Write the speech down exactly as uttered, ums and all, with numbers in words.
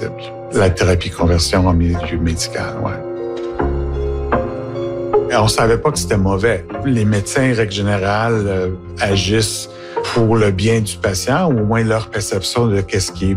possible. La thérapie conversion en milieu médical, ouais. On ne savait pas que c'était mauvais. Les médecins, règle générale, euh, agissent pour le bien du patient, ou au moins leur perception de qu'est-ce qui est